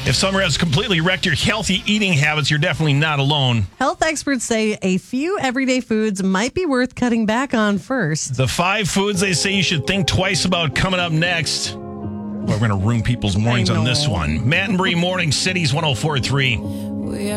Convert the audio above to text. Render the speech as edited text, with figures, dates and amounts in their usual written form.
If summer has completely wrecked your healthy eating habits, you're definitely not alone. Health experts say a few everyday foods might be worth cutting back on first. The 5 foods they say you should think twice about coming up next. Well, we're going to ruin people's mornings on this one. Matt and Bree Morning Cities 104.3.